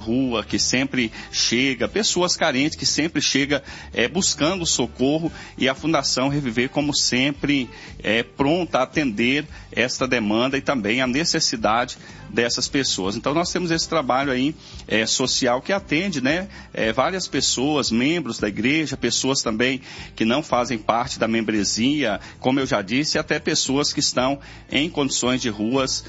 rua, que sempre chega, pessoas carentes que sempre chega buscando socorro, e a Fundação Reviver, como sempre, pronta a atender esta demanda e também a necessidade dessas pessoas. Então nós temos esse trabalho aí social que atende, né, várias pessoas, membros da igreja, pessoas também que não fazem parte da membresia, como eu já disse, até pessoas que estão em condições de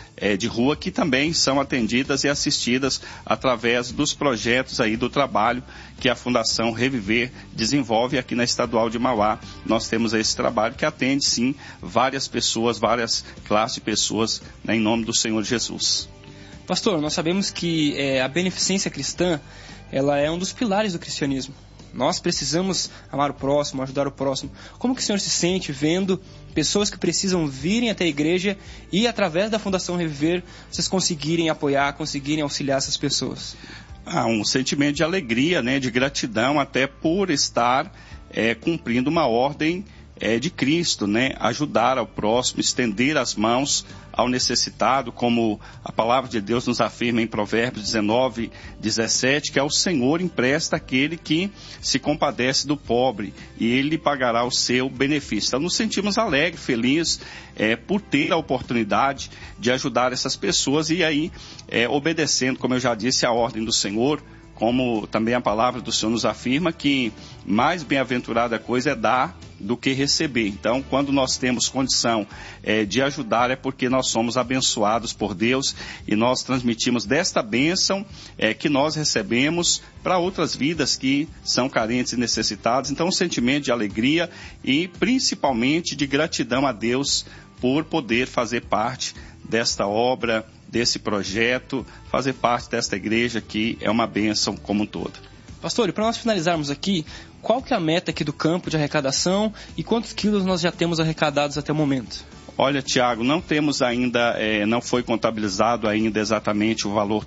rua, que também são atendidas e assistidas através dos projetos aí do trabalho que a Fundação Reviver desenvolve aqui na Estadual de Mauá. Nós temos esse trabalho que atende, sim, várias pessoas, várias classes de pessoas, né, em nome do Senhor Jesus. Pastor, nós sabemos que a beneficência cristã, ela é um dos pilares do cristianismo. Nós precisamos amar o próximo, ajudar o próximo. Como que o senhor se sente vendo pessoas que precisam virem até a igreja e, através da Fundação Reviver, vocês conseguirem apoiar, conseguirem auxiliar essas pessoas? Um sentimento de alegria, né, de gratidão, até por estar cumprindo uma ordem de Cristo, né? Ajudar ao próximo, estender as mãos ao necessitado, como a palavra de Deus nos afirma em Provérbios 19, 17, que é o Senhor empresta aquele que se compadece do pobre, e ele lhe pagará o seu benefício. Então nos sentimos alegres, felizes, por ter a oportunidade de ajudar essas pessoas, e aí obedecendo, como eu já disse, a ordem do Senhor, como também a palavra do Senhor nos afirma, que mais bem-aventurada coisa é dar do que receber. Então, quando nós temos condição de ajudar, é porque nós somos abençoados por Deus, e nós transmitimos desta bênção que nós recebemos para outras vidas que são carentes e necessitadas. Então, um sentimento de alegria e principalmente de gratidão a Deus por poder fazer parte desta obra, desse projeto, fazer parte desta igreja que é uma bênção como um todo. Pastor, e para nós finalizarmos aqui, qual que é a meta aqui do campo de arrecadação e quantos quilos nós já temos arrecadados até o momento? Olha, Tiago, não temos ainda, não foi contabilizado ainda exatamente o valor,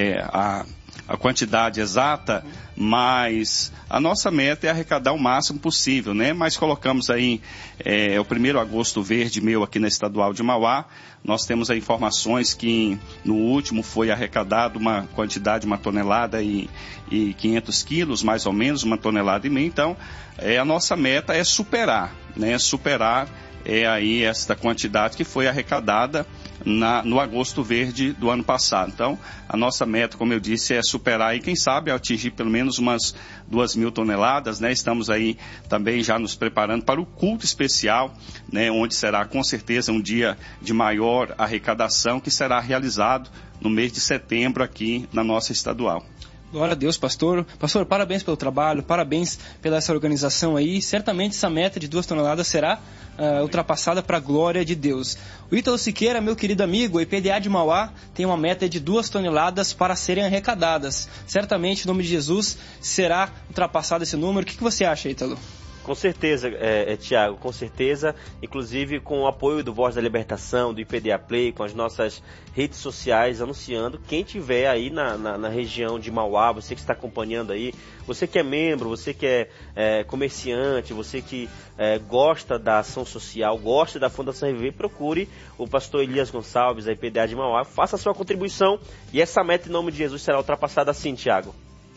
a quantidade exata, mas a nossa meta é arrecadar o máximo possível, né? Mas colocamos aí o primeiro agosto verde meu aqui na Estadual de Mauá. Nós temos aí informações que no último foi arrecadado uma quantidade, 1 tonelada e 500 quilos, mais ou menos, 1,5 tonelada. Então, a nossa meta é superar, né? Superar aí esta quantidade que foi arrecadada no agosto verde do ano passado. Então, a nossa meta, como eu disse, é superar e quem sabe atingir pelo menos umas 2.000 toneladas, né? Estamos aí também já nos preparando para o culto especial, né? Onde será com certeza um dia de maior arrecadação, que será realizado no mês de setembro aqui na nossa estadual. Glória a Deus, pastor. Pastor, parabéns pelo trabalho, parabéns pela essa organização aí. Certamente essa meta de 2 toneladas será ultrapassada para a glória de Deus. O Ítalo Siqueira, meu querido amigo, o IPDA de Mauá tem uma meta de 2 toneladas para serem arrecadadas. Certamente, em nome de Jesus, será ultrapassado esse número. O que você acha, Ítalo? Com certeza, Tiago, com certeza, inclusive com o apoio do Voz da Libertação, do IPDA Play, com as nossas redes sociais anunciando, quem tiver aí na região de Mauá, você que está acompanhando aí, você que é membro, você que é comerciante, você que gosta da ação social, gosta da Fundação Reviver, procure o pastor Elias Gonçalves, da IPDA de Mauá, faça a sua contribuição e essa meta em nome de Jesus será ultrapassada assim, Tiago.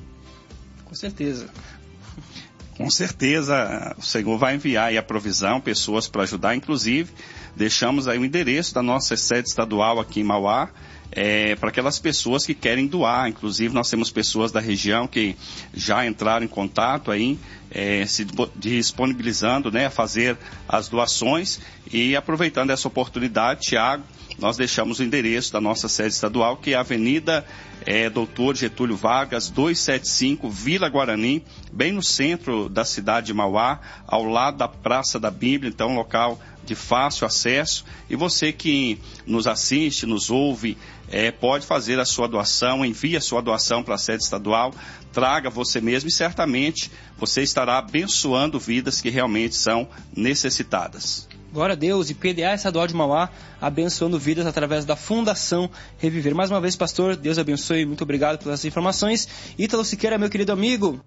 Com certeza. Com certeza, o Senhor vai enviar aí a provisão, pessoas para ajudar. Inclusive, deixamos aí o endereço da nossa sede estadual aqui em Mauá, para aquelas pessoas que querem doar. Inclusive, nós temos pessoas da região que já entraram em contato aí, se disponibilizando, né, a fazer as doações. E aproveitando essa oportunidade, Tiago, nós deixamos o endereço da nossa sede estadual, que é a Avenida Doutor Getúlio Vargas, 275, Vila Guarani, bem no centro da cidade de Mauá, ao lado da Praça da Bíblia. Então, um local de fácil acesso. E você que nos assiste, nos ouve, pode fazer a sua doação, envie a sua doação para a sede estadual, traga você mesmo e certamente você estará abençoando vidas que realmente são necessitadas. Glória a Deus, e IPDA Estadual de Mauá abençoando vidas através da Fundação Reviver. Mais uma vez, pastor, Deus abençoe, muito obrigado pelas informações. Ítalo Siqueira, meu querido amigo.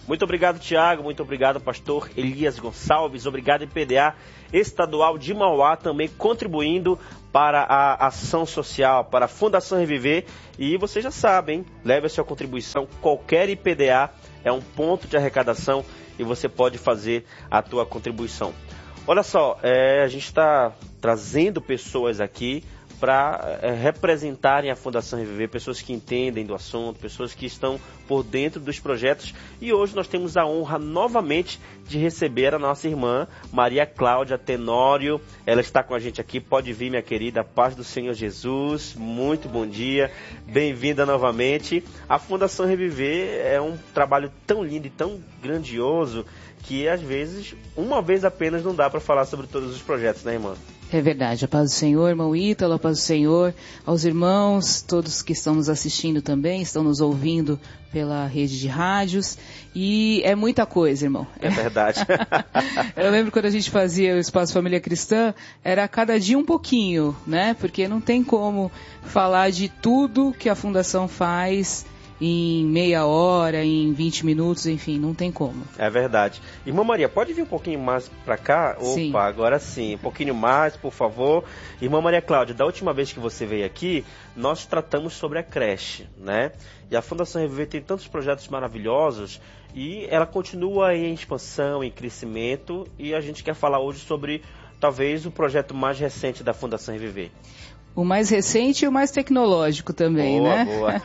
Muito obrigado, Tiago. Muito obrigado, pastor Elias Gonçalves. Obrigado, IPDA Estadual de Mauá, também contribuindo para a ação social, para a Fundação Reviver. E você já sabe, hein? Leve a sua contribuição. Qualquer IPDA é um ponto de arrecadação e você pode fazer a tua contribuição. Olha só, a gente está trazendo pessoas aqui para representarem a Fundação Reviver, pessoas que entendem do assunto, pessoas que estão por dentro dos projetos. E hoje nós temos a honra novamente de receber a nossa irmã Maria Cláudia Tenório. Ela está com a gente aqui. Pode vir, minha querida. Paz do Senhor Jesus. Muito bom dia. Bem-vinda novamente. A Fundação Reviver é um trabalho tão lindo e tão grandioso que às vezes, uma vez apenas, não dá para falar sobre todos os projetos, né, irmã? É verdade. A paz do Senhor, irmão Ítalo, a paz do Senhor, aos irmãos, todos que estão nos assistindo também, estão nos ouvindo pela rede de rádios, e é muita coisa, irmão. É verdade. Eu lembro quando a gente fazia o Espaço Família Cristã, era cada dia um pouquinho, né? Porque não tem como falar de tudo que a Fundação faz em meia hora, em 20 minutos, enfim, não tem como. É verdade. Irmã Maria, pode vir um pouquinho mais para cá? Sim. Opa, agora sim. Um pouquinho mais, por favor. Irmã Maria Cláudia, da última vez que você veio aqui, nós tratamos sobre a creche, né? E a Fundação Reviver tem tantos projetos maravilhosos e ela continua em expansão, em crescimento, e a gente quer falar hoje sobre, talvez, o projeto mais recente da Fundação Reviver. O mais recente e o mais tecnológico também, boa, né? Boa.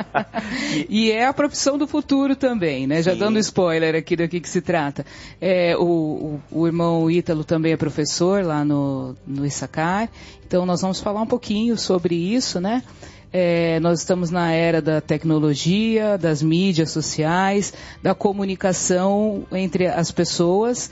E é a profissão do futuro também, né? Já Sim. dando spoiler aqui do que se trata. O irmão Ítalo também é professor lá no Issacar, então nós vamos falar um pouquinho sobre isso, né? Nós estamos na era da tecnologia, das mídias sociais, da comunicação entre as pessoas,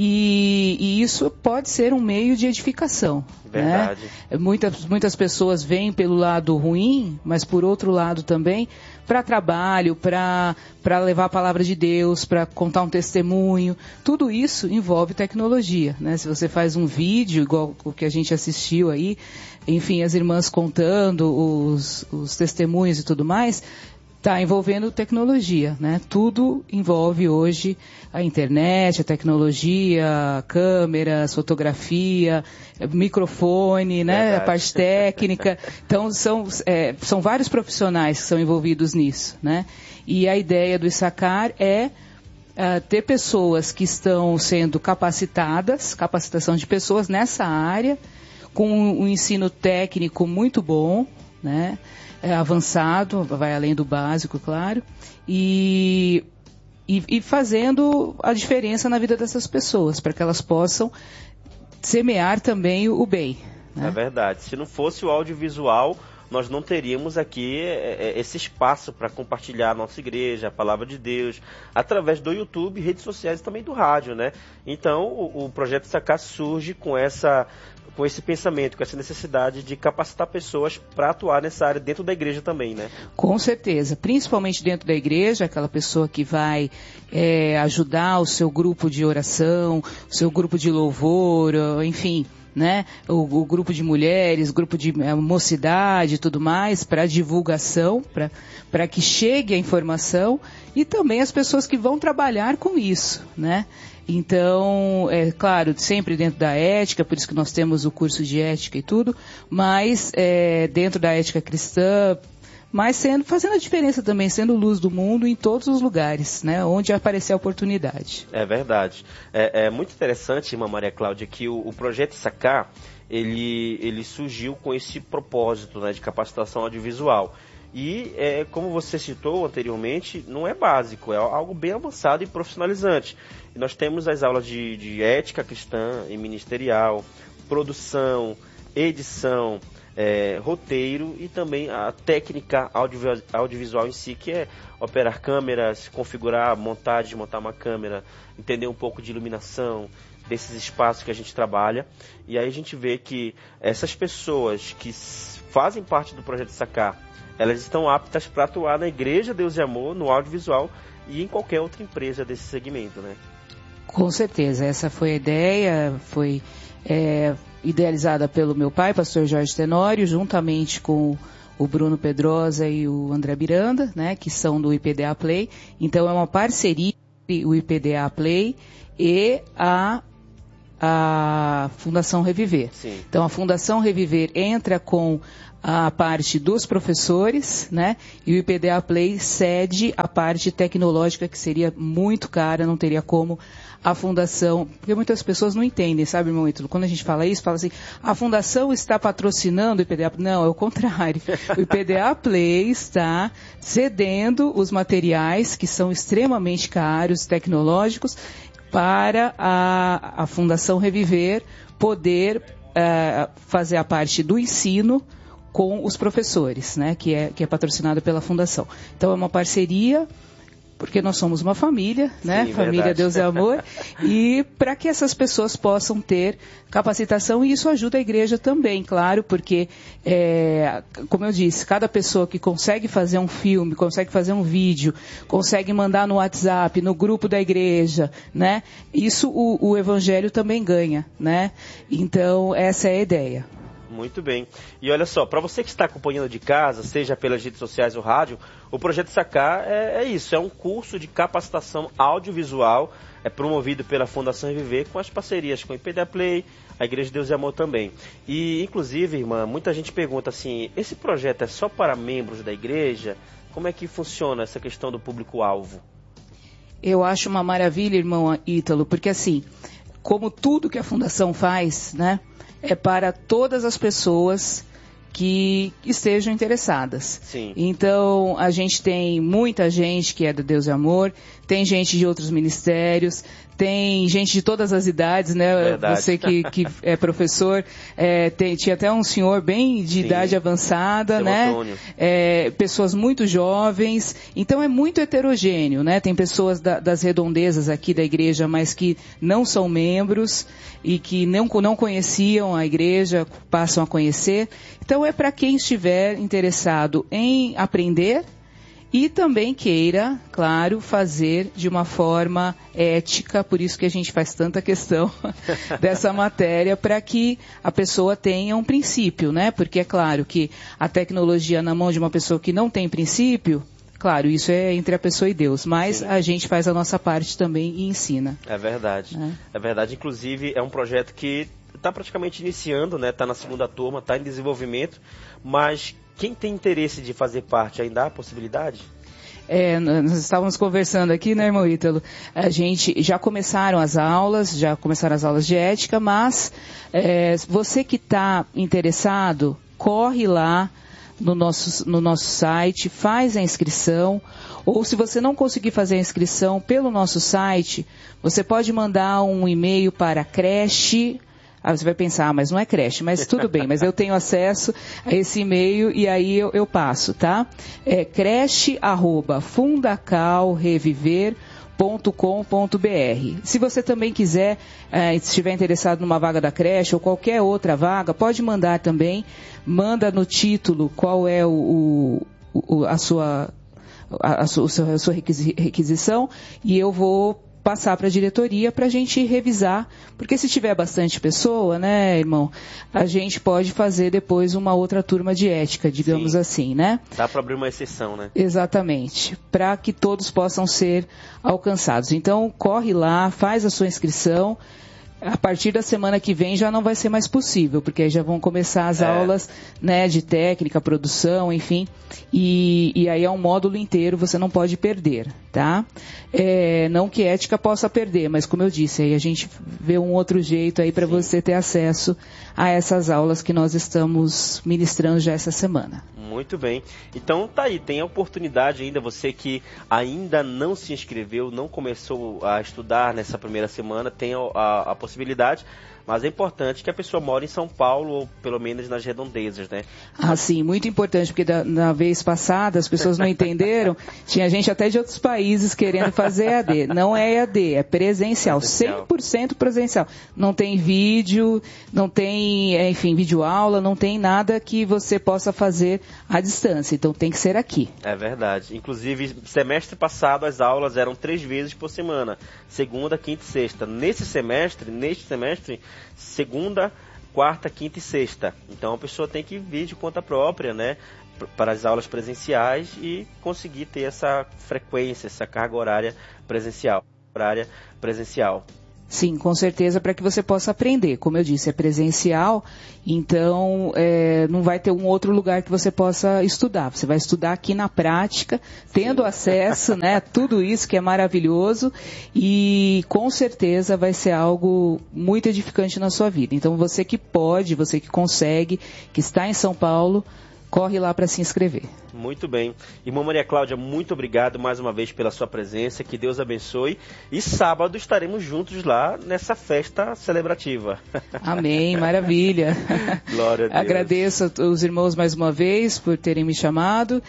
e isso pode ser um meio de edificação. Verdade. Né? Muitas pessoas vêm pelo lado ruim, mas por outro lado também para trabalho, para levar a palavra de Deus, para contar um testemunho. Tudo isso envolve tecnologia, né? Se você faz um vídeo, igual o que a gente assistiu aí, enfim, as irmãs contando os testemunhos e tudo mais, está envolvendo tecnologia, né? Tudo envolve hoje a internet, a tecnologia, câmeras, fotografia, microfone, né? Verdade. A parte técnica. Então, são vários profissionais que são envolvidos nisso, né? E a ideia do Issacar é ter pessoas que estão sendo capacitadas, capacitação de pessoas nessa área, com um ensino técnico muito bom, né? Avançado, vai além do básico, claro, e fazendo a diferença na vida dessas pessoas, para que elas possam semear também o bem. Né? É verdade. Se não fosse o audiovisual, nós não teríamos aqui esse espaço para compartilhar a nossa igreja, a palavra de Deus, através do YouTube, redes sociais e também do rádio, né? Então, o Projeto Issacar surge com esse pensamento, com essa necessidade de capacitar pessoas para atuar nessa área dentro da igreja também, né? Com certeza, principalmente dentro da igreja, aquela pessoa que vai ajudar o seu grupo de oração, o seu grupo de louvor, enfim, né? O grupo de mulheres, grupo de mocidade e tudo mais, para divulgação, para que chegue a informação, e também as pessoas que vão trabalhar com isso, né? Então, claro, sempre dentro da ética, por isso que nós temos o curso de ética e tudo, mas dentro da ética cristã, mas fazendo a diferença também, sendo luz do mundo em todos os lugares, né, onde aparecer a oportunidade. É verdade. É muito interessante, irmã Maria Cláudia, que o projeto Issacar, ele surgiu com esse propósito, né, de capacitação audiovisual. E, como você citou anteriormente, não é básico, é algo bem avançado e profissionalizante. E nós temos as aulas de ética cristã e ministerial, produção, edição, roteiro e também a técnica audiovisual em si, que é operar câmeras, configurar, desmontar uma câmera, entender um pouco de iluminação, desses espaços que a gente trabalha. E aí a gente vê que essas pessoas que fazem parte do Projeto Issacar, elas estão aptas para atuar na Igreja Deus e Amor, no audiovisual e em qualquer outra empresa desse segmento, né? Com certeza, essa foi a ideia, foi idealizada pelo meu pai, pastor Jorge Tenório, juntamente com o Bruno Pedrosa e o André Miranda, né, que são do IPDA Play. Então é uma parceria entre o IPDA Play e a Fundação Reviver. Sim. Então, a Fundação Reviver entra com a parte dos professores, né? E o IPDA Play cede a parte tecnológica, que seria muito cara, não teria como a fundação, porque muitas pessoas não entendem, sabe, irmão Ítalo? Quando a gente fala isso, fala assim, a fundação está patrocinando o IPDA Play. Não, é o contrário. O IPDA Play está cedendo os materiais, que são extremamente caros, tecnológicos, para a Fundação Reviver poder fazer a parte do ensino com os professores, né, que é patrocinado pela Fundação. Então é uma parceria, porque nós somos uma família, né? Sim, família verdade. Deus é Amor, e para que essas pessoas possam ter capacitação, e isso ajuda a igreja também, claro, porque, como eu disse, cada pessoa que consegue fazer um filme, consegue fazer um vídeo, consegue mandar no WhatsApp, no grupo da igreja, né? Isso o evangelho também ganha, né? Então, essa é a ideia. Muito bem. E olha só, para você que está acompanhando de casa, seja pelas redes sociais ou rádio, o Projeto Sacar é isso, é um curso de capacitação audiovisual, promovido pela Fundação Reviver, com as parcerias com o IPDA Play, a Igreja de Deus e Amor também. E, inclusive, irmã, muita gente pergunta assim, esse projeto é só para membros da igreja? Como é que funciona essa questão do público-alvo? Eu acho uma maravilha, irmão Ítalo, porque assim, como tudo que a Fundação faz, né? É para todas as pessoas que estejam interessadas. Sim. Então, a gente tem muita gente que é do Deus e Amor, tem gente de outros ministérios, tem gente de todas as idades, né? Verdade. Você que é professor, tinha até um senhor bem de Sim. idade avançada, Seu né? Antônio. Pessoas muito jovens, então é muito heterogêneo, né? Tem pessoas das redondezas aqui da igreja, mas que não são membros e que não conheciam a igreja, passam a conhecer. Então é para quem estiver interessado em aprender e também queira, claro, fazer de uma forma ética, por isso que a gente faz tanta questão dessa matéria, para que a pessoa tenha um princípio, né? Porque é claro que a tecnologia na mão de uma pessoa que não tem princípio, claro, isso é entre a pessoa e Deus, mas Sim. a gente faz a nossa parte também e ensina. É verdade. É verdade. Inclusive, é um projeto que está praticamente iniciando, né? Está na segunda turma, está em desenvolvimento, mas quem tem interesse de fazer parte, ainda há possibilidade? Nós estávamos conversando aqui, né, irmão Ítalo? A gente já começaram as aulas de ética, mas você que está interessado, corre lá no nosso site, faz a inscrição, ou se você não conseguir fazer a inscrição pelo nosso site, você pode mandar um e-mail para creche. Você vai pensar, mas não é creche, mas tudo bem, mas eu tenho acesso a esse e-mail e aí eu passo, tá? É creche@fundacalreviver.com.br. Se você também quiser, estiver interessado numa vaga da creche ou qualquer outra vaga, pode mandar também, manda no título qual é a sua requisição e eu vou passar para a diretoria para a gente revisar, porque se tiver bastante pessoa, né, irmão, a gente pode fazer depois uma outra turma de ética, digamos Sim. assim, né? Dá para abrir uma exceção, né? Exatamente, para que todos possam ser alcançados. Então, corre lá, faz a sua inscrição. A partir da semana que vem já não vai ser mais possível, porque aí já vão começar as aulas, né, de técnica, produção, enfim, e aí é um módulo inteiro, você não pode perder, tá? Não que ética possa perder, mas como eu disse, aí a gente vê um outro jeito aí para você ter acesso a essas aulas que nós estamos ministrando já essa semana. Muito bem. Então tá aí, tem a oportunidade ainda, você que ainda não se inscreveu, não começou a estudar nessa primeira semana, tem a possibilidade, mas é importante que a pessoa mora em São Paulo ou pelo menos nas redondezas, né? Ah, sim, muito importante, porque na vez passada as pessoas não entenderam, tinha gente até de outros países querendo fazer EAD. Não é EAD, é presencial, 100% presencial. Não tem vídeo, não tem, enfim, videoaula, não tem nada que você possa fazer à distância, então tem que ser aqui. É verdade. Inclusive, semestre passado as aulas eram 3 vezes por semana, segunda, quinta e sexta. Neste semestre, segunda, quarta, quinta e sexta. Então a pessoa tem que vir de conta própria, né, para as aulas presenciais e conseguir ter essa frequência, essa carga horária presencial. horária presencial. Sim, com certeza, para que você possa aprender. Como eu disse, é presencial, então não vai ter um outro lugar que você possa estudar. Você vai estudar aqui na prática, tendo acesso, né, a tudo isso que é maravilhoso, e com certeza vai ser algo muito edificante na sua vida. Então você que pode, você que consegue, que está em São Paulo, corre lá para se inscrever. Muito bem. Irmã Maria Cláudia, muito obrigado mais uma vez pela sua presença, que Deus abençoe. E sábado estaremos juntos lá nessa festa celebrativa. Amém, maravilha. Glória a Deus. Agradeço os irmãos mais uma vez por terem me chamado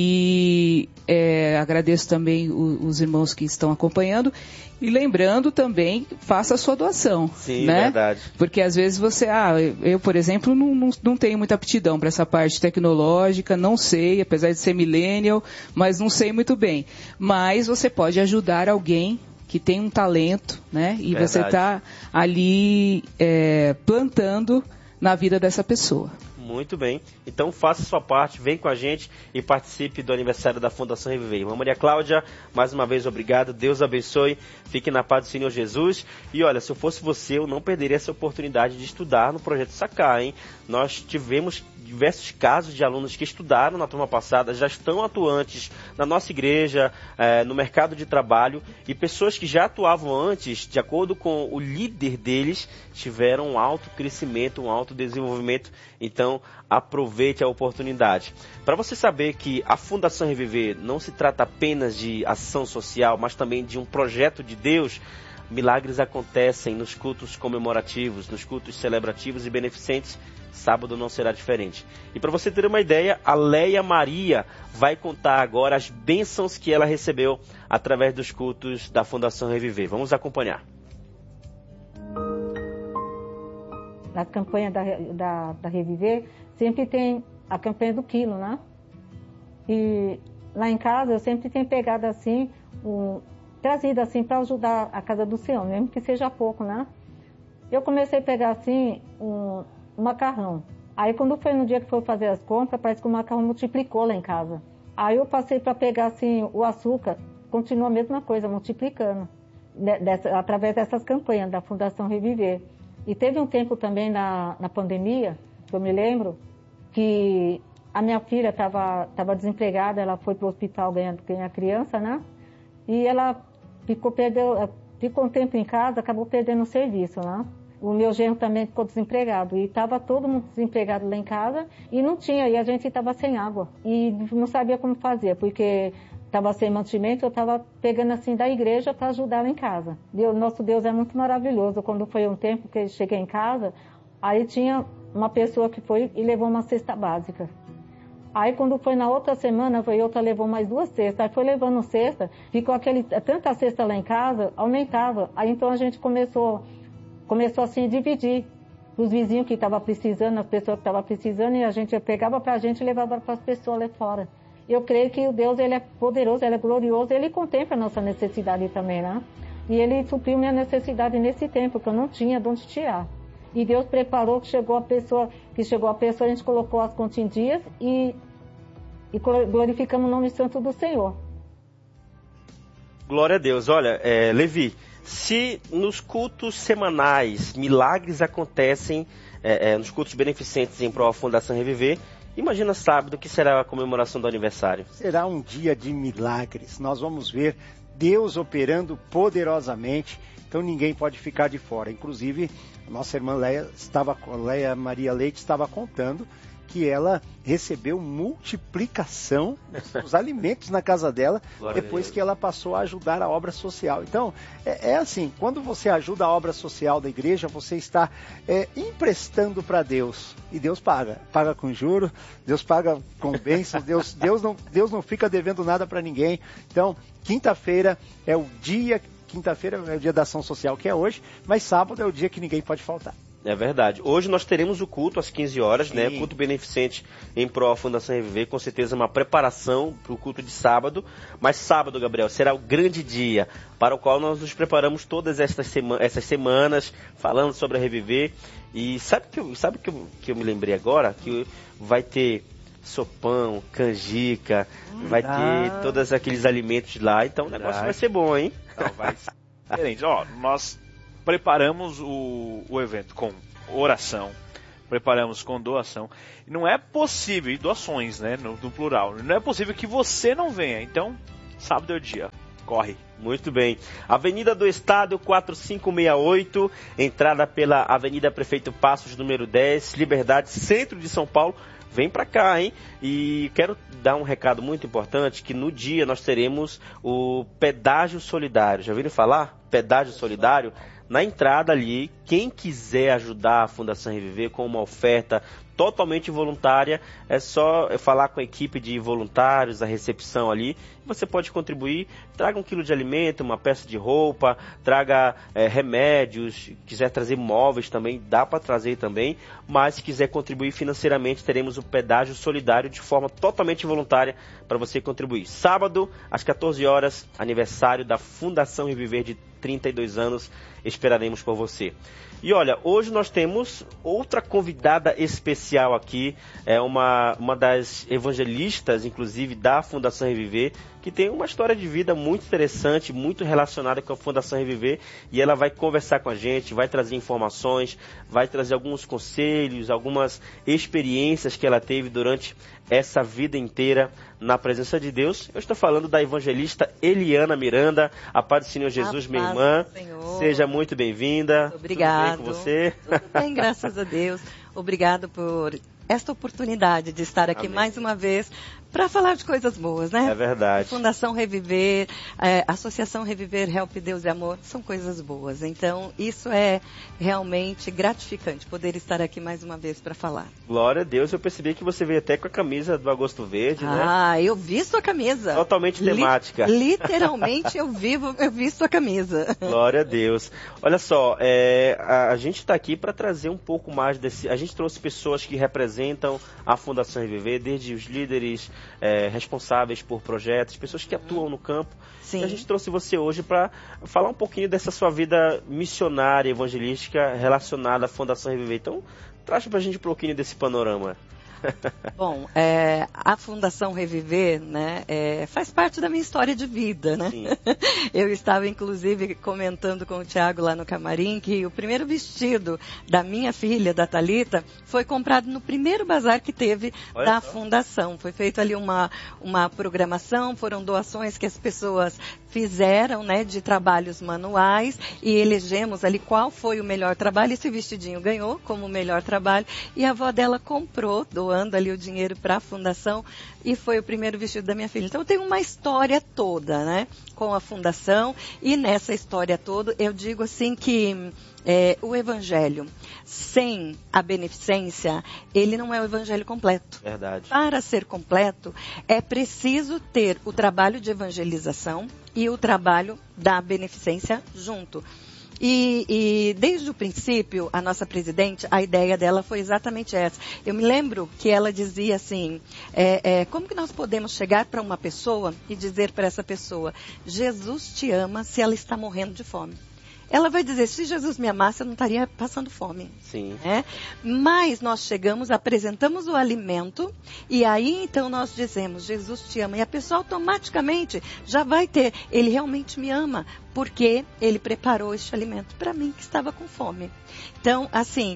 e agradeço também os irmãos que estão acompanhando. E lembrando também, faça a sua doação. Sim, né? Verdade. Porque às vezes eu, por exemplo, não tenho muita aptidão para essa parte tecnológica, não sei, apesar de ser millennial, mas não sei muito bem. Mas você pode ajudar alguém que tem um talento, né? E Verdade. você está ali plantando na vida dessa pessoa. Muito bem. Então faça a sua parte, vem com a gente e participe do aniversário da Fundação Reviver. Irmã Maria Cláudia, mais uma vez obrigado, Deus abençoe, fique na paz do Senhor Jesus. E olha, se eu fosse você, eu não perderia essa oportunidade de estudar no Projeto Sacar, hein? Nós tivemos diversos casos de alunos que estudaram na turma passada, já estão atuantes na nossa igreja, no mercado de trabalho, e pessoas que já atuavam antes, de acordo com o líder deles, tiveram um alto crescimento, um alto desenvolvimento. Então, aproveite a oportunidade. Para você saber que a Fundação Reviver não se trata apenas de ação social, mas também de um projeto de Deus, milagres acontecem nos cultos comemorativos, nos cultos celebrativos e beneficentes. Sábado não será diferente. E para você ter uma ideia, a Leia Maria vai contar agora as bênçãos que ela recebeu através dos cultos da Fundação Reviver. Vamos acompanhar. Na campanha da Reviver, sempre tem a campanha do quilo, né? E lá em casa eu sempre tenho pegado assim, trazido assim para ajudar a casa do Senhor, mesmo que seja pouco, né? Eu comecei a pegar assim um macarrão. Aí quando foi no dia que foi fazer as compras, parece que o macarrão multiplicou lá em casa. Aí eu passei para pegar assim o açúcar, continua a mesma coisa, multiplicando, através dessas campanhas da Fundação Reviver. E teve um tempo também na pandemia, que eu me lembro, que a minha filha estava desempregada, ela foi para o hospital ganhar criança, né? E ela ficou um tempo em casa, acabou perdendo o serviço, né? O meu genro também ficou desempregado e estava todo mundo desempregado lá em casa e não tinha, e a gente estava sem água e não sabia como fazer, porque estava sem mantimento, eu estava pegando assim da igreja para ajudar lá em casa. Nosso Deus é muito maravilhoso. Quando foi um tempo que eu cheguei em casa, aí tinha uma pessoa que foi e levou uma cesta básica. Aí quando foi na outra semana, foi outra, levou mais 2 cestas. Aí foi levando cesta, ficou tanta cesta lá em casa, aumentava. Aí então a gente começou assim a dividir os vizinhos que estavam precisando, as pessoas que estavam precisando, e a gente pegava para a gente e levava para as pessoas lá fora. Eu creio que o Deus, ele é poderoso, ele é glorioso, ele contempla a nossa necessidade também, né? E ele supriu minha necessidade nesse tempo, que eu não tinha de onde tirar. E Deus preparou, que chegou a pessoa, a gente colocou as contas em dias e glorificamos o nome santo do Senhor. Glória a Deus. Olha, Levi, se nos cultos semanais milagres acontecem, nos cultos beneficentes em prol da Fundação Reviver, imagina sábado, que será a comemoração do aniversário. Será um dia de milagres. Nós vamos ver Deus operando poderosamente, então ninguém pode ficar de fora. Inclusive, a nossa irmã Leia Maria Leite estava contando que ela recebeu multiplicação dos alimentos na casa dela, depois que ela passou a ajudar a obra social. Então, é assim, quando você ajuda a obra social da igreja, você está emprestando para Deus, e Deus paga com juros, Deus paga com bênçãos, Deus não fica devendo nada para ninguém. Então, quinta-feira é o dia da ação social, que é hoje, mas sábado é o dia que ninguém pode faltar. É verdade. Hoje nós teremos o culto às 15 horas, sim, né? Culto beneficente em prol da Fundação Reviver, com certeza uma preparação para o culto de sábado. Mas sábado, Gabriel, será o grande dia para o qual nós nos preparamos todas essas semanas, falando sobre a Reviver. E sabe que eu me lembrei agora? Que vai ter sopão, canjica, vai ter todos aqueles alimentos lá. Então o negócio vai ser bom, hein? Então, Excelente. Ó, nós preparamos o evento com oração, preparamos com doação. Não é possível, e doações, né, no plural, não é possível que você não venha. Então, sábado é o dia. Corre. Muito bem. Avenida do Estado 4568, entrada pela Avenida Prefeito Passos, número 10, Liberdade, centro de São Paulo. Vem pra cá, hein? E quero dar um recado muito importante, que no dia nós teremos o pedágio solidário. Já ouviram falar? Pedágio solidário? Na entrada ali, quem quiser ajudar a Fundação Reviver com uma oferta totalmente voluntária, é só falar com a equipe de voluntários, a recepção ali. Você pode contribuir, traga 1 quilo de alimento, uma peça de roupa, traga remédios, quiser trazer móveis também, dá para trazer também, mas se quiser contribuir financeiramente, teremos o pedágio solidário de forma totalmente voluntária para você contribuir. Sábado, às 14 horas, aniversário da Fundação Reviver de 32 anos, esperaremos por você. E olha, hoje nós temos outra convidada especial aqui, é uma das evangelistas, inclusive, da Fundação Reviver, que tem uma história de vida muito interessante, muito relacionada com a Fundação Reviver, e ela vai conversar com a gente, vai trazer informações, vai trazer alguns conselhos, algumas experiências que ela teve durante essa vida inteira na presença de Deus. Eu estou falando da evangelista Eliana Miranda. A paz do Senhor Jesus, minha irmã. Seja muito bem-vinda. Obrigado. Tudo bem com você? Tudo bem, graças a Deus. Obrigado por esta oportunidade de estar aqui mais uma vez para falar de coisas boas, né? É verdade. Fundação Reviver, Associação Reviver, Help Deus e Amor, são coisas boas. Então, isso é realmente gratificante, poder estar aqui mais uma vez para falar. Glória a Deus, eu percebi que você veio até com a camisa do Agosto Verde, né? Ah, eu vi sua camisa. Totalmente temática. Literalmente, eu vi sua camisa. Glória a Deus. Olha só, a gente está aqui para trazer um pouco mais desse... A gente trouxe pessoas que representam a Fundação Reviver, desde os líderes responsáveis por projetos, pessoas que atuam no campo. Sim. E a gente trouxe você hoje para falar um pouquinho dessa sua vida missionária, evangelística, relacionada à Fundação Reviver. Então, traz para a gente um pouquinho desse panorama. Bom, a Fundação Reviver, né, faz parte da minha história de vida, né? Sim. Eu estava, inclusive, comentando com o Tiago lá no camarim que o primeiro vestido da minha filha, da Thalita, foi comprado no primeiro bazar que teve da Fundação. Foi feito ali uma programação, foram doações que as pessoas fizeram, né, de trabalhos manuais, e elegemos ali qual foi o melhor trabalho. Esse vestidinho ganhou como o melhor trabalho, e a avó dela comprou, doando ali o dinheiro para a fundação, e foi o primeiro vestido da minha filha. Então, eu tenho uma história toda, né, com a fundação, e nessa história toda, eu digo assim que o evangelho sem a beneficência, ele não é o evangelho completo. Verdade. Para ser completo, é preciso ter o trabalho de evangelização e o trabalho da beneficência junto. E desde o princípio, a nossa presidente, a ideia dela foi exatamente essa. Eu me lembro que ela dizia assim, como que nós podemos chegar para uma pessoa e dizer para essa pessoa, Jesus te ama se ela está morrendo de fome? Ela vai dizer, se Jesus me amasse, eu não estaria passando fome. Sim. Mas nós chegamos, apresentamos o alimento, e aí então nós dizemos, Jesus te ama. E a pessoa automaticamente já vai ter, ele realmente me ama, porque ele preparou este alimento para mim que estava com fome. Então, assim,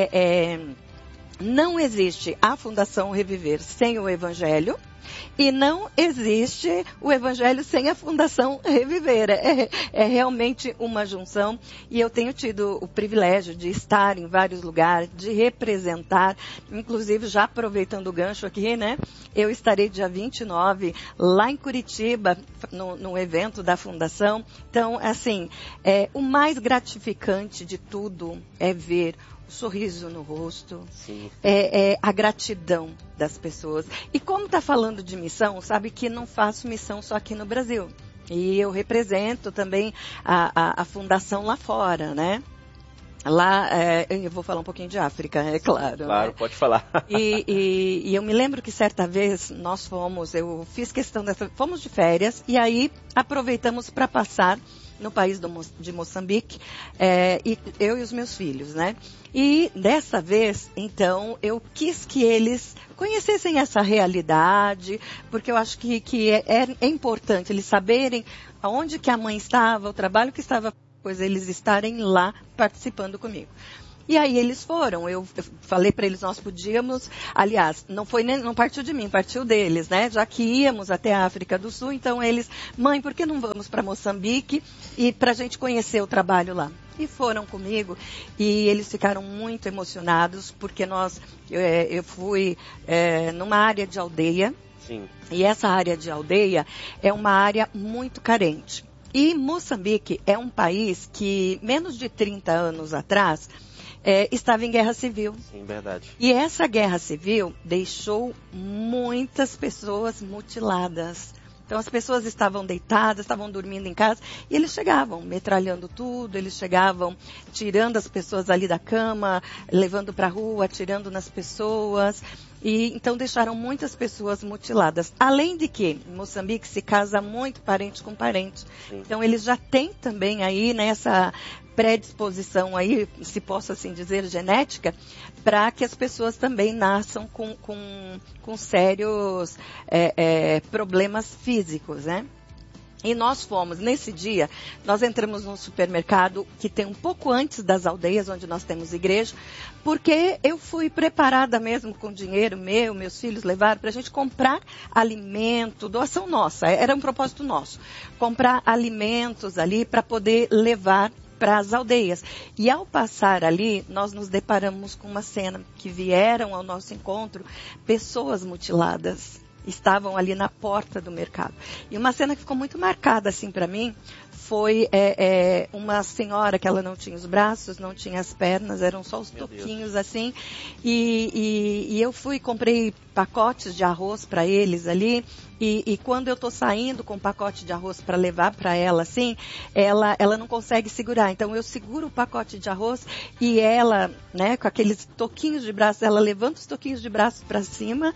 não existe a Fundação Reviver sem o Evangelho. E não existe o Evangelho sem a Fundação Reviver. É realmente uma junção. E eu tenho tido o privilégio de estar em vários lugares, de representar, inclusive já aproveitando o gancho aqui, né? Eu estarei dia 29 lá em Curitiba, no evento da Fundação. Então, assim, o mais gratificante de tudo é ver o sorriso no rosto, a gratidão das pessoas. E como está falando de missão, sabe que não faço missão só aqui no Brasil. E eu represento também a fundação lá fora, né? Lá, eu vou falar um pouquinho de África, é claro. Claro, né? Pode falar. E eu me lembro que certa vez nós eu fiz questão fomos de férias e aí aproveitamos para passar no país de Moçambique, e eu e os meus filhos, né? E dessa vez, então, eu quis que eles conhecessem essa realidade, porque eu acho que é importante eles saberem aonde que a mãe estava, o trabalho que estava depois eles estarem lá participando comigo. E aí eles foram, eu falei para eles, nós podíamos, aliás, não partiu de mim, partiu deles, né? Já que íamos até a África do Sul, então eles, mãe, por que não vamos para Moçambique e para a gente conhecer o trabalho lá? E foram comigo e eles ficaram muito emocionados porque eu fui numa área de aldeia. Sim. E essa área de aldeia é uma área muito carente. E Moçambique é um país que menos de 30 anos atrás estava em guerra civil. Sim, verdade. E essa guerra civil deixou muitas pessoas mutiladas. Então as pessoas estavam deitadas, estavam dormindo em casa, e eles chegavam metralhando tudo, eles chegavam tirando as pessoas ali da cama, levando para a rua, atirando nas pessoas. E então deixaram muitas pessoas mutiladas. Além de que em Moçambique se casa muito parente com parente. Sim. Então eles já têm também aí nessa predisposição aí, se posso assim dizer, genética, para que as pessoas também nasçam com sérios problemas físicos, né? E nós fomos, nesse dia, nós entramos num supermercado que tem um pouco antes das aldeias, onde nós temos igreja, porque eu fui preparada mesmo com dinheiro meus filhos levaram para a gente comprar alimento, doação nossa, era um propósito nosso, comprar alimentos ali para poder levar para as aldeias. E ao passar ali, nós nos deparamos com uma cena que vieram ao nosso encontro pessoas mutiladas. Estavam ali na porta do mercado. E uma cena que ficou muito marcada assim para mim foi uma senhora que ela não tinha os braços, não tinha as pernas, eram só os toquinhos assim. E eu comprei pacotes de arroz para eles ali. E quando eu estou saindo com um pacote de arroz para levar para ela, assim, ela não consegue segurar. Então eu seguro o pacote de arroz e ela, né, com aqueles toquinhos de braço, ela levanta os toquinhos de braço para cima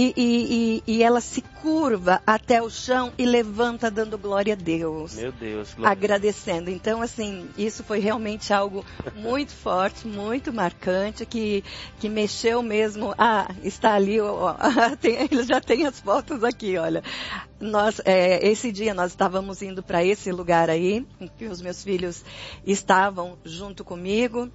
e ela se curva até o chão e levanta dando glória a Deus. Meu Deus, glória. Agradecendo. Então, assim, isso foi realmente algo muito forte, muito marcante, que mexeu mesmo. Está ali, ele já tem as fotos aqui, olha. Esse dia nós estávamos indo para esse lugar aí, em que os meus filhos estavam junto comigo.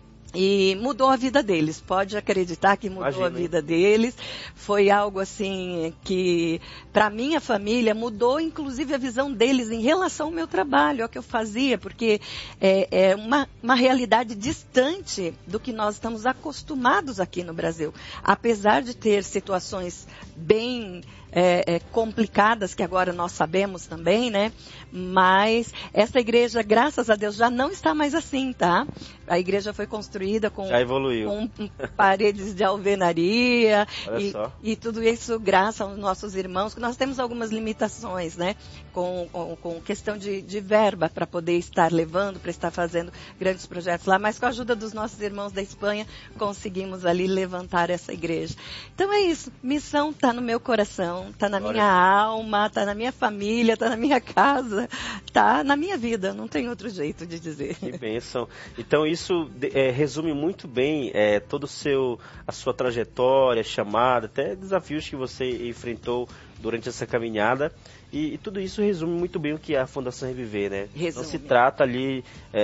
E mudou a vida deles, pode acreditar que mudou a vida deles. Foi algo assim que, para minha família, mudou inclusive a visão deles em relação ao meu trabalho, ao que eu fazia, porque é uma realidade distante do que nós estamos acostumados aqui no Brasil. Apesar de ter situações bem complicadas, que agora nós sabemos também, né? Mas essa igreja, graças a Deus, já não está mais assim, tá? A igreja foi construída com paredes de alvenaria e tudo isso graças aos nossos irmãos, que nós temos algumas limitações, né? Com questão de verba para poder estar levando, para estar fazendo grandes projetos lá, mas com a ajuda dos nossos irmãos da Espanha, conseguimos ali levantar essa igreja. Então é isso, missão está no meu coração, está na minha alma, está na minha família, está na minha casa, está na minha vida, não tem outro jeito de dizer. Que bênção. Então isso resume muito bem toda a sua trajetória, chamada, até desafios que você enfrentou durante essa caminhada. E tudo isso resume muito bem o que é a Fundação Reviver, né? Não se trata ali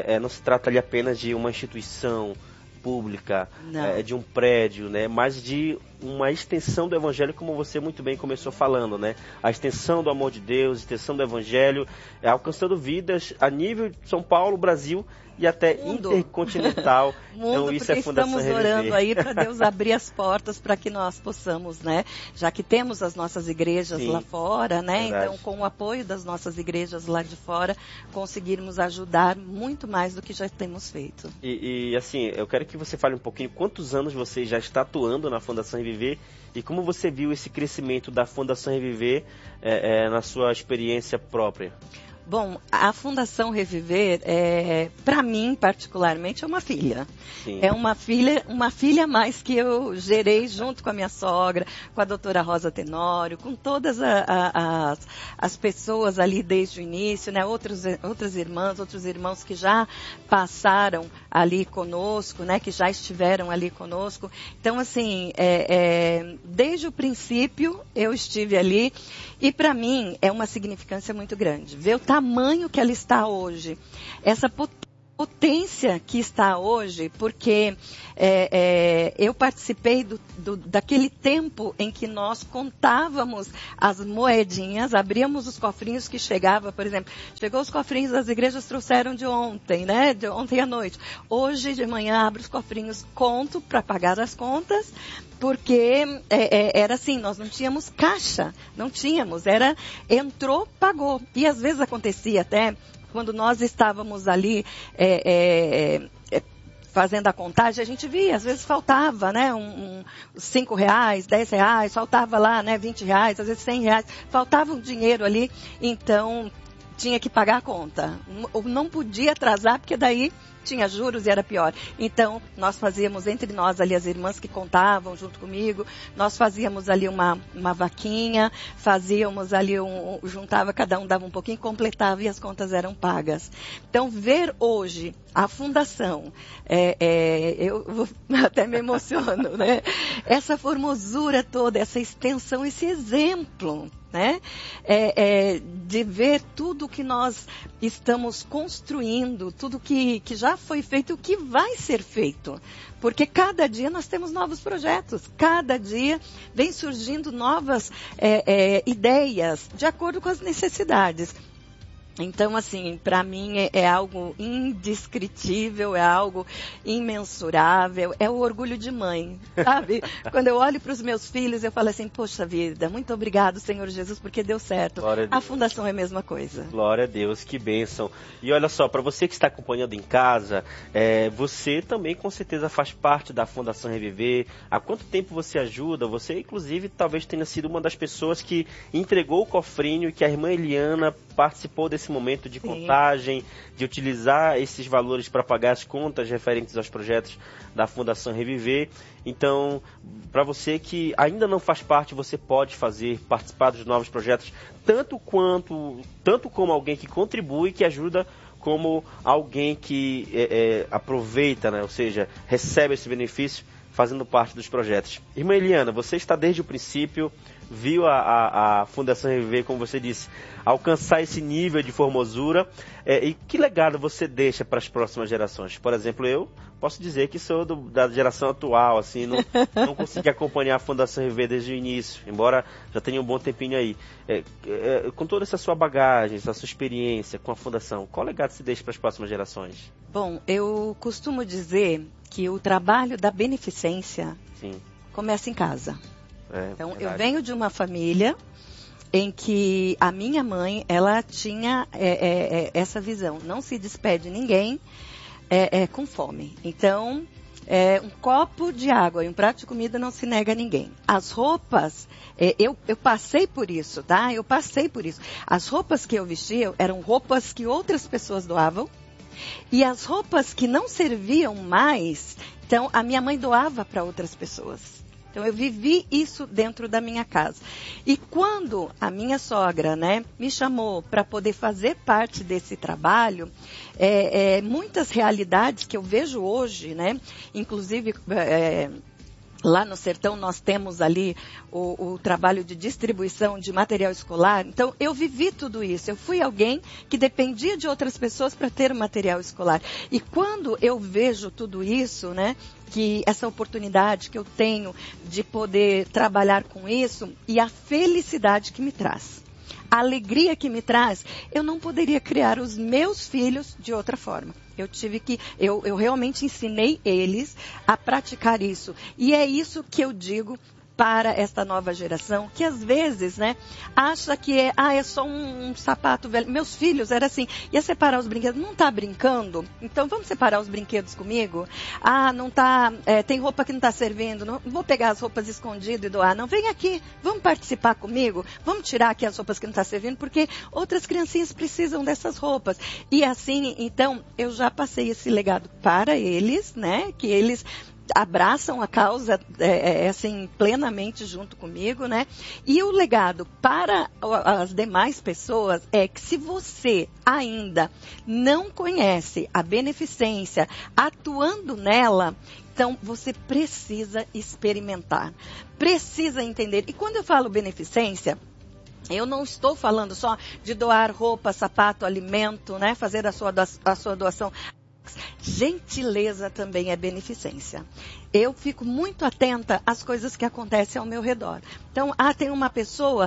apenas de uma instituição pública, de um prédio, né? Mas de uma extensão do Evangelho, como você muito bem começou falando, né? A extensão do amor de Deus, a extensão do Evangelho, alcançando vidas a nível de São Paulo, Brasil e até intercontinental. Então isso é Fundação Reviver. Estamos orando aí para Deus abrir as portas para que nós possamos, né? Já que temos as nossas igrejas lá fora, né? Verdade. Então, com o apoio das nossas igrejas lá de fora, conseguirmos ajudar muito mais do que já temos feito. E assim, eu quero que você fale um pouquinho quantos anos você já está atuando na Fundação Reviver e como você viu esse crescimento da Fundação Reviver na sua experiência própria. Bom, a Fundação Reviver, para mim, particularmente, é uma filha. Sim. É uma filha a mais que eu gerei junto com a minha sogra, com a doutora Rosa Tenório, com todas as pessoas ali desde o início, né? Outras irmãs, outros irmãos que já passaram ali conosco, né? Que já estiveram ali conosco. Então, assim, desde o princípio eu estive ali e para mim é uma significância muito grande. Ver o tamanho tamanho que ela está hoje, essa potência que está hoje, porque eu participei daquele tempo em que nós contávamos as moedinhas, abríamos os cofrinhos que chegava, por exemplo, chegou os cofrinhos das igrejas, trouxeram de ontem, né, de ontem à noite. Hoje de manhã abro os cofrinhos, conto para pagar as contas, porque era assim, nós não tínhamos caixa, não tínhamos, entrou, pagou. E às vezes acontecia até, quando nós estávamos ali fazendo a contagem, a gente via, às vezes faltava, né, R$5, R$10, faltava lá, né, R$20, às vezes R$100, faltava um dinheiro ali, então tinha que pagar a conta. Não podia atrasar, porque daí tinha juros e era pior. Então, nós fazíamos entre nós ali, as irmãs que contavam junto comigo, nós fazíamos ali uma vaquinha, fazíamos ali, juntava, cada um dava um pouquinho, completava e as contas eram pagas. Então, ver hoje a fundação, eu até me emociono, né? Essa formosura toda, essa extensão, esse exemplo, né? De ver tudo que nós estamos construindo, tudo que já foi feito, o que vai ser feito. Porque cada dia nós temos novos projetos, cada dia vem surgindo novas ideias, de acordo com as necessidades. Então, assim, para mim é algo indescritível, é algo imensurável, é o orgulho de mãe, sabe? Quando eu olho para os meus filhos, eu falo assim, poxa vida, muito obrigado, Senhor Jesus, porque deu certo. A fundação é a mesma coisa. Glória a Deus, que bênção. E olha só, para você que está acompanhando em casa, você também com certeza faz parte da Fundação Reviver. Há quanto tempo você ajuda? Você, inclusive, talvez tenha sido uma das pessoas que entregou o cofrinho e que a irmã Eliana participou desse momento de contagem, de utilizar esses valores para pagar as contas referentes aos projetos da Fundação Reviver. Então, para você que ainda não faz parte, você pode participar dos novos projetos, tanto como alguém que contribui, que ajuda, como alguém que aproveita, né? Ou seja, recebe esse benefício fazendo parte dos projetos. Irmã Eliana, você está desde o princípio, viu a Fundação Reviver, como você disse, alcançar esse nível de formosura. E que legado você deixa para as próximas gerações? Por exemplo, eu posso dizer que sou da geração atual, assim, não consegui acompanhar a Fundação Reviver desde o início, embora já tenha um bom tempinho aí. Com toda essa sua bagagem, essa sua experiência com a Fundação, qual legado você deixa para as próximas gerações? Bom, eu costumo dizer que o trabalho da beneficência começa em casa. Então, eu venho de uma família em que a minha mãe, ela tinha essa visão. Não se despede ninguém com fome. Então, um copo de água e um prato de comida não se nega a ninguém. As roupas, eu passei por isso, tá? Eu passei por isso. As roupas que eu vestia eram roupas que outras pessoas doavam. E as roupas que não serviam mais, então a minha mãe doava para outras pessoas. Então, eu vivi isso dentro da minha casa. E quando a minha sogra, né, me chamou para poder fazer parte desse trabalho, muitas realidades que eu vejo hoje, né, inclusive lá no sertão nós temos ali o trabalho de distribuição de material escolar. Então, eu vivi tudo isso. Eu fui alguém que dependia de outras pessoas para ter material escolar. E quando eu vejo tudo isso, né, que essa oportunidade que eu tenho de poder trabalhar com isso e a felicidade que me traz, a alegria que me traz, eu não poderia criar os meus filhos de outra forma. Eu realmente ensinei eles a praticar isso. E é isso que eu digo para esta nova geração, que às vezes, né, acha que é só um sapato velho. Meus filhos era assim, ia separar os brinquedos, não está brincando? Então vamos separar os brinquedos comigo? Não tá, tem roupa que não está servindo, não vou pegar as roupas escondidas e doar, não, vem aqui, vamos participar comigo, vamos tirar aqui as roupas que não estão servindo, porque outras criancinhas precisam dessas roupas. E assim, então, eu já passei esse legado para eles, né, que eles abraçam a causa assim, plenamente junto comigo, né? E o legado para as demais pessoas é que se você ainda não conhece a beneficência atuando nela, então você precisa experimentar, precisa entender. E quando eu falo beneficência, Eu não estou falando só de doar roupa, sapato, alimento, né? Fazer a sua doação. Gentileza também é beneficência. Eu fico muito atenta às coisas que acontecem ao meu redor. Então, tem uma pessoa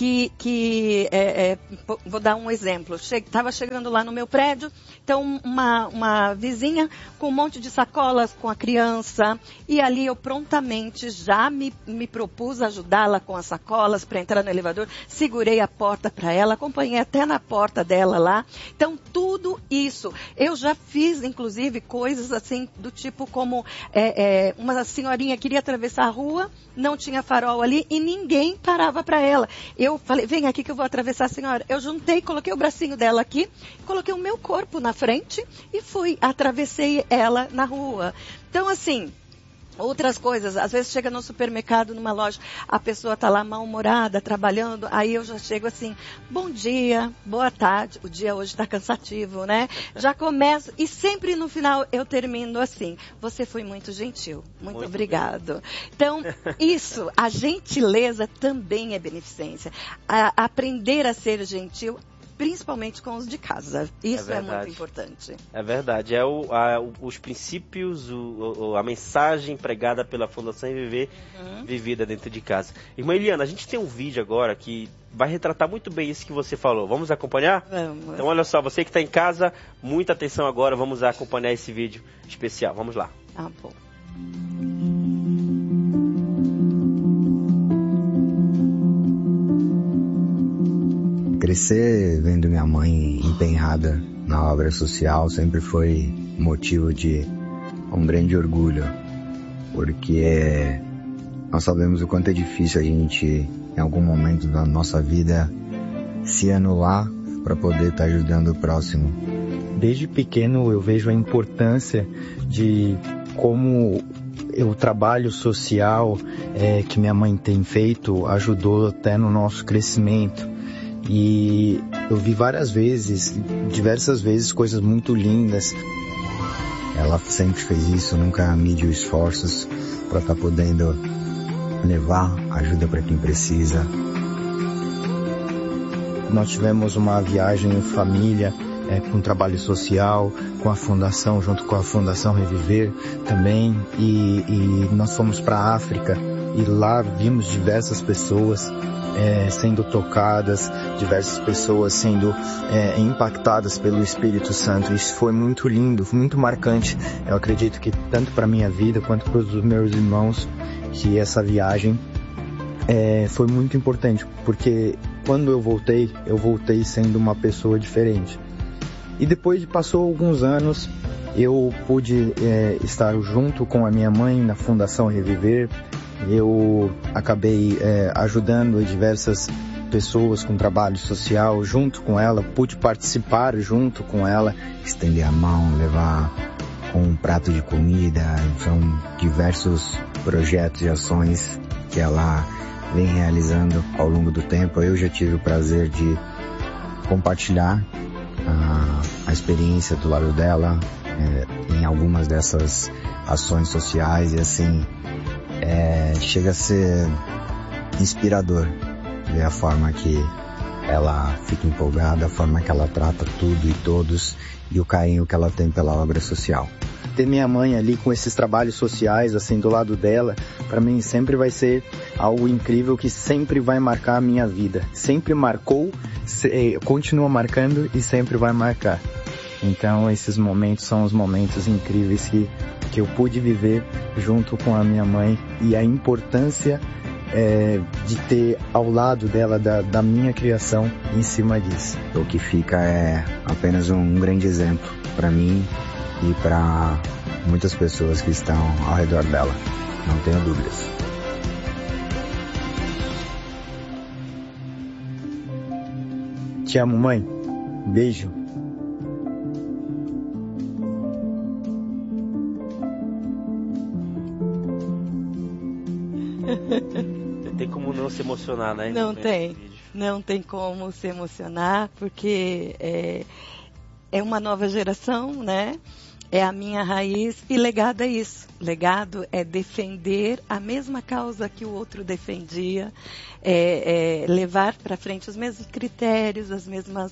vou dar um exemplo. Estava chegando lá no meu prédio, então uma vizinha com um monte de sacolas com a criança, e ali eu prontamente já me propus ajudá-la com as sacolas para entrar no elevador, segurei a porta para ela, acompanhei até na porta dela lá. Então, tudo isso, eu já fiz, inclusive, coisas assim, do tipo como uma senhorinha queria atravessar a rua, não tinha farol ali e ninguém parava para ela. Eu falei, vem aqui que eu vou atravessar a senhora. Eu juntei, coloquei o bracinho dela aqui, coloquei o meu corpo na frente e atravessei ela na rua. Então, assim, outras coisas, às vezes chega no supermercado, numa loja, a pessoa está lá mal-humorada, trabalhando, aí eu já chego assim, bom dia, boa tarde, o dia hoje está cansativo, né? Já começo, e sempre no final eu termino assim, você foi muito gentil, muito obrigado. Então, isso, a gentileza também é beneficência. Aprender a ser gentil, principalmente com os de casa. Isso é muito importante. É verdade. Os princípios, a mensagem pregada pela Fundação Reviver, vivida dentro de casa. Irmã Eliana, a gente tem um vídeo agora que vai retratar muito bem isso que você falou. Vamos acompanhar? Vamos. Então, olha só, você que está em casa, muita atenção agora, vamos acompanhar esse vídeo especial. Vamos lá. Ah, bom. Crescer vendo minha mãe empenhada na obra social sempre foi motivo de um grande orgulho, porque nós sabemos o quanto é difícil a gente, em algum momento da nossa vida, se anular para poder estar ajudando o próximo. Desde pequeno eu vejo a importância de como o trabalho social que minha mãe tem feito ajudou até no nosso crescimento. E eu vi diversas vezes, coisas muito lindas. Ela sempre fez isso, nunca mediu esforços para estar podendo levar ajuda para quem precisa. Nós tivemos uma viagem em família, com trabalho social, com a Fundação, junto com a Fundação Reviver também. E nós fomos para a África e lá vimos diversas pessoas sendo tocadas, diversas pessoas sendo impactadas pelo Espírito Santo. Isso foi muito lindo, muito marcante. Eu acredito que tanto para a minha vida quanto para os meus irmãos, que essa viagem foi muito importante, porque quando eu voltei sendo uma pessoa diferente. E depois passou alguns anos, eu pude estar junto com a minha mãe na Fundação Reviver. Eu acabei ajudando diversas pessoas com trabalho social junto com ela, pude participar junto com ela, estender a mão, levar um prato de comida. São diversos projetos e ações que ela vem realizando ao longo do tempo. Eu já tive o prazer de compartilhar a experiência do lado dela em algumas dessas ações sociais, e assim chega a ser inspirador ver a forma que ela fica empolgada, a forma que ela trata tudo e todos e o carinho que ela tem pela obra social. Ter minha mãe ali com esses trabalhos sociais assim do lado dela, para mim sempre vai ser algo incrível que sempre vai marcar a minha vida. Sempre marcou, continua marcando e sempre vai marcar. Então esses momentos são os momentos incríveis que eu pude viver junto com a minha mãe, e a importância de ter ao lado dela da minha criação em cima disso. O que fica é apenas um grande exemplo para mim e para muitas pessoas que estão ao redor dela, não tenho dúvidas. Te amo, mãe. Beijo. Não tem como não se emocionar, né? Não tem como se emocionar, porque é uma nova geração, né? é a minha raiz e legado é isso. Legado é defender a mesma causa que o outro defendia, levar para frente os mesmos critérios, as mesmas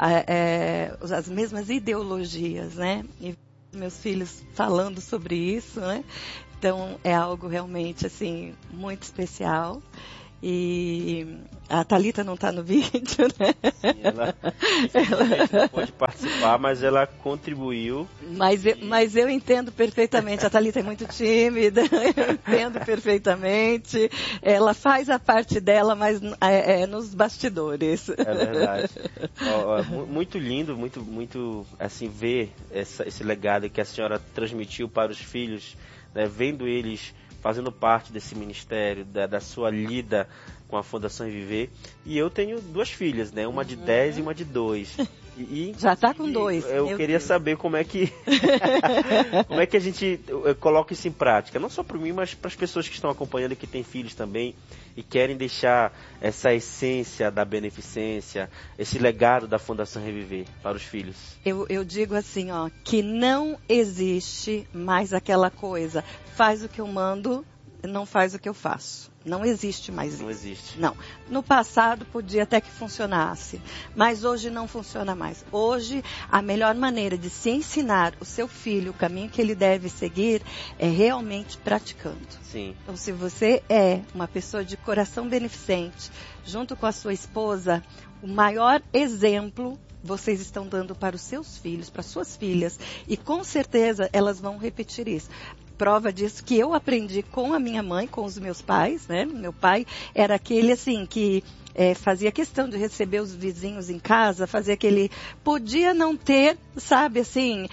ideologias, né? E meus filhos falando sobre isso, né? Então é algo realmente assim muito especial. E a Thalita não está no vídeo, né? Sim, ela não pode participar, mas ela contribuiu. Mas eu entendo perfeitamente. A Thalita é muito tímida, eu entendo perfeitamente. Ela faz a parte dela, mas nos bastidores. É verdade. Muito lindo, muito assim, ver esse legado que a senhora transmitiu para os filhos, né, vendo eles fazendo parte desse ministério, da sua lida com a Fundação Reviver. E eu tenho 2 filhas, né? Uma de 10 e uma de 2. Já está com 2. Eu queria saber como é que a gente coloca isso em prática. Não só para mim, mas para as pessoas que estão acompanhando e que têm filhos também e querem deixar essa essência da beneficência, esse legado da Fundação Reviver para os filhos. Eu digo assim, ó, que não existe mais aquela coisa, faz o que eu mando, não faz o que eu faço. Não existe mais isso. Não existe. Não. No passado podia até que funcionasse, mas hoje não funciona mais. Hoje, a melhor maneira de se ensinar o seu filho o caminho que ele deve seguir é realmente praticando. Sim. Então, se você é uma pessoa de coração beneficente, junto com a sua esposa, o maior exemplo vocês estão dando para os seus filhos, para suas filhas, e com certeza elas vão repetir isso. Prova disso que eu aprendi com a minha mãe, com os meus pais, né? Meu pai era aquele assim que fazia questão de receber os vizinhos em casa, fazia aquele... Podia não ter, sabe, assim,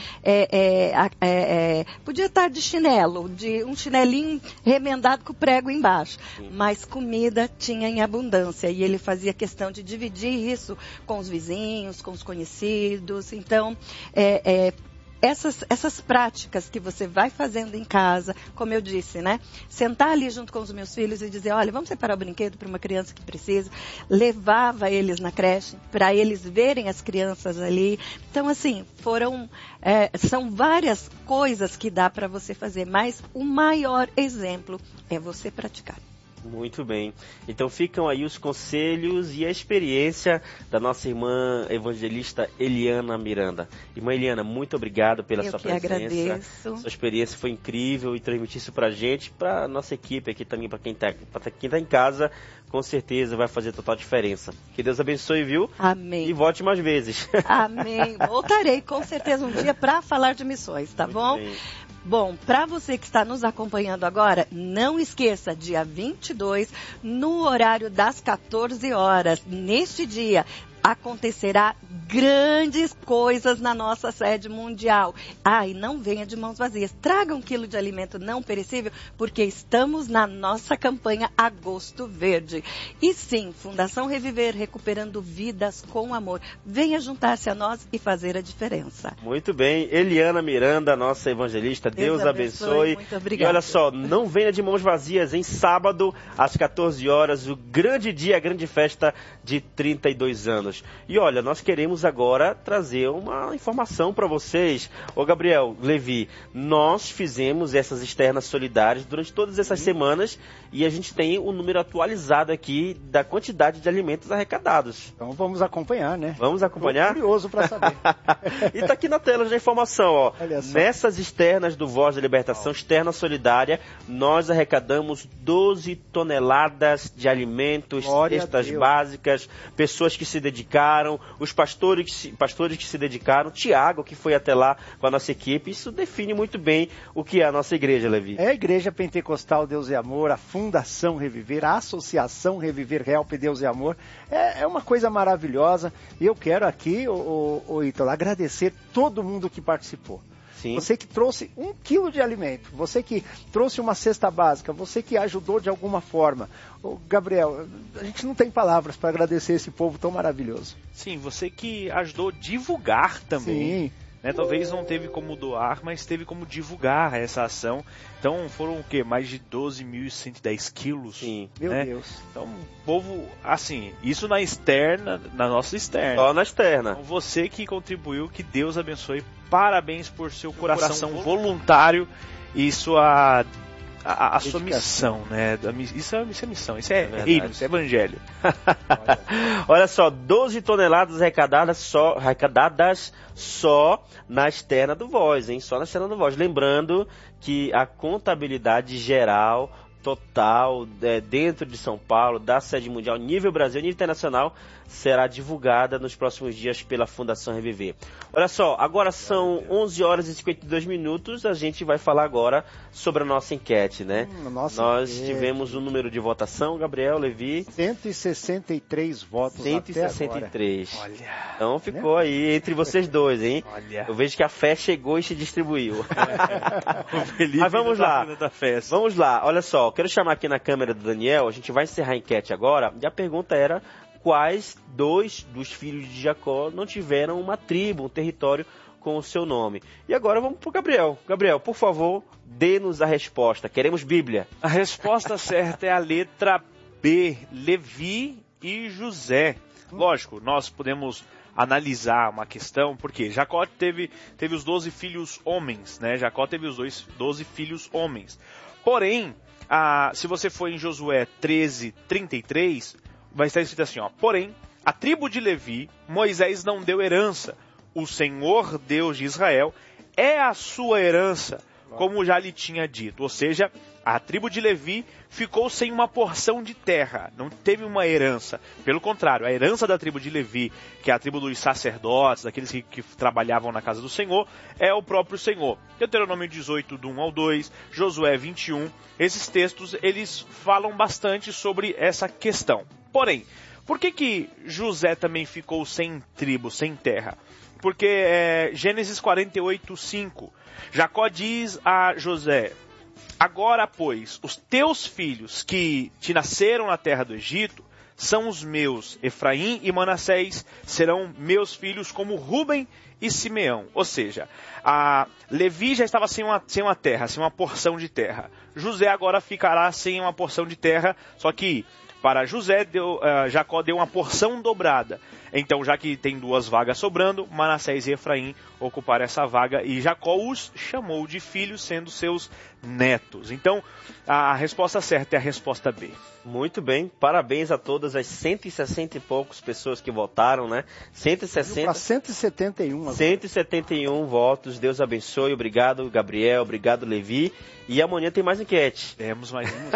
podia estar de chinelo, de um chinelinho remendado com o prego embaixo, mas comida tinha em abundância e ele fazia questão de dividir isso com os vizinhos, com os conhecidos. Então, essas práticas que você vai fazendo em casa, como eu disse, né? Sentar ali junto com os meus filhos e dizer, olha, vamos separar o brinquedo para uma criança que precisa. Levava eles na creche para eles verem as crianças ali. Então, assim, são várias coisas que dá para você fazer, mas o maior exemplo é você praticar. Muito bem. Então ficam aí os conselhos e a experiência da nossa irmã evangelista Eliana Miranda. Irmã Eliana, muito obrigado pela sua presença. Eu que agradeço. Sua experiência foi incrível e transmitir isso pra gente, pra nossa equipe aqui também, pra quem tá em casa, com certeza vai fazer total diferença. Que Deus abençoe, viu? Amém. E volte mais vezes. Amém. Voltarei com certeza um dia para falar de missões, tá muito bom? Bem. Bom, para você que está nos acompanhando agora, não esqueça, dia 22, no horário das 14 horas, neste dia, acontecerá grandes coisas na nossa sede mundial. E não venha de mãos vazias. Traga 1 quilo de alimento não perecível, porque estamos na nossa campanha Agosto Verde. E sim, Fundação Reviver, recuperando vidas com amor. Venha juntar-se a nós e fazer a diferença. Muito bem. Eliana Miranda, nossa evangelista, Deus abençoe. Muito obrigada. E olha só, não venha de mãos vazias. Em sábado, às 14 horas, o grande dia, a grande festa de 32 anos. E olha, nós queremos agora trazer uma informação para vocês. Ô Gabriel, Levi, nós fizemos essas externas solidárias durante todas essas semanas e a gente tem o número atualizado aqui da quantidade de alimentos arrecadados. Então vamos acompanhar, né? Vamos acompanhar? Estou curioso para saber. E tá aqui na tela já a informação, ó. Nessas externas do Voz da Libertação, externa solidária, nós arrecadamos 12 toneladas de alimentos, cestas básicas, pessoas que se dedicaram, os pastores que se dedicaram, Tiago, que foi até lá com a nossa equipe. Isso define muito bem o que é a nossa igreja, Levi. É a Igreja Pentecostal Deus e Amor, a Fundação Reviver, a Associação Reviver Help Deus e Amor. É uma coisa maravilhosa. E eu quero aqui, Ítalo, agradecer todo mundo que participou. Sim. Você que trouxe 1 quilo de alimento, você que trouxe uma cesta básica, você que ajudou de alguma forma. Gabriel, a gente não tem palavras para agradecer esse povo tão maravilhoso. Sim, você que ajudou a divulgar também. Sim. né? Talvez não teve como doar, mas teve como divulgar essa ação. Então foram o quê? Mais de 12.110 quilos. Sim. Meu né? Deus. Então, povo, assim, isso na externa, na nossa externa. Só na externa. Então, você que contribuiu, que Deus abençoe. Parabéns por seu coração voluntário e sua missão, né? Isso é missão, isso é reino, isso é evangelho. Olha só, 12 toneladas arrecadadas só na externa do Voz, hein? Só na externa do Voz. Lembrando que a contabilidade geral, total, dentro de São Paulo, da sede mundial, nível Brasil, nível internacional, será divulgada nos próximos dias pela Fundação Reviver. Olha só, agora são 11 horas e 52 minutos, a gente vai falar agora sobre a nossa enquete, né? Nós tivemos um número de votação, Gabriel, Levi... 163 votos 163. Até agora. Olha. Então ficou aí entre vocês dois, hein? Olha. Eu vejo que a fé chegou e se distribuiu. Mas vamos lá. Vamos lá, olha só, quero chamar aqui na câmera do Daniel, a gente vai encerrar a enquete agora, e a pergunta era quais 2 dos filhos de Jacó não tiveram uma tribo, um território com o seu nome. E agora vamos para o Gabriel. Gabriel, por favor, dê-nos a resposta. Queremos Bíblia. A resposta certa é a letra B, Levi e José. Lógico, nós podemos analisar uma questão, porque Jacó teve os 12 filhos homens, né? Jacó teve os 12 filhos homens. Porém, se você for em Josué 13:33, vai estar escrito assim, ó: porém, a tribo de Levi, Moisés não deu herança. O Senhor, Deus de Israel, é a sua herança, como já lhe tinha dito. Ou seja, a tribo de Levi ficou sem uma porção de terra, não teve uma herança. Pelo contrário, a herança da tribo de Levi, que é a tribo dos sacerdotes, daqueles que trabalhavam na casa do Senhor, é o próprio Senhor. Deuteronômio 18, do 1 ao 2, Josué 21, esses textos, eles falam bastante sobre essa questão. Porém, por que José também ficou sem tribo, sem terra? Porque Gênesis 48:5, Jacó diz a José: agora, pois, os teus filhos que te nasceram na terra do Egito são os meus. Efraim e Manassés serão meus filhos como Rúben e Simeão. Ou seja, Levi já estava sem uma terra, sem uma porção de terra. José agora ficará sem uma porção de terra, só que para José, Jacó deu uma porção dobrada. Então, já que tem 2 vagas sobrando, Manassés e Efraim ocuparam essa vaga e Jacó os chamou de filhos, sendo seus netos. Então, a resposta certa é a resposta B. Muito bem, parabéns a todas as 160 e poucos pessoas que votaram, né? 160. Para 171 agora. 171 votos, Deus abençoe, obrigado Gabriel, obrigado Levi. E amanhã tem mais enquete. Temos mais um.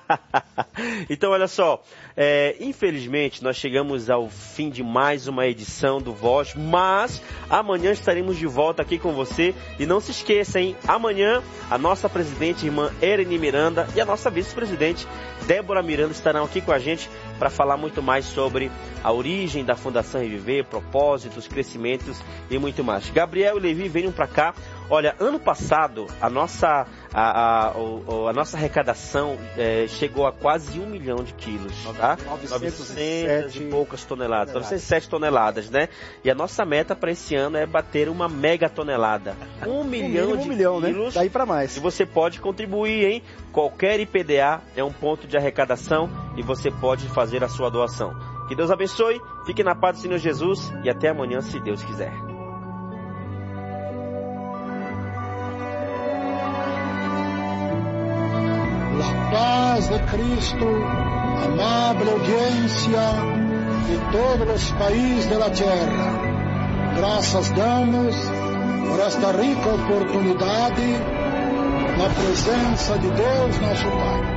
Então, olha só, infelizmente nós chegamos ao fim de mais uma edição do Voz, mas amanhã estaremos de volta aqui com você. E não se esqueça, hein? Amanhã a nossa presidente, irmã Ereni Miranda, e a nossa vice-presidente, Débora Miranda, estarão aqui com a gente para falar muito mais sobre a origem da Fundação Reviver, propósitos, crescimentos e muito mais. Gabriel e Levi, venham para cá. Olha, ano passado a nossa arrecadação chegou a quase 1 milhão de quilos, tá? 900 e poucas toneladas, 907 toneladas, né? E a nossa meta para esse ano é bater uma mega tonelada. 1 milhão de quilos, né? Daí para mais. E você pode contribuir, hein? Qualquer IPDA é um ponto de arrecadação e você pode fazer a sua doação. Que Deus abençoe, fique na paz do Senhor Jesus e até amanhã, se Deus quiser. La paz de Cristo, amable audiencia de todos los países de la tierra. Gracias damos por esta rica oportunidade na presença de Deus, nosso Pai.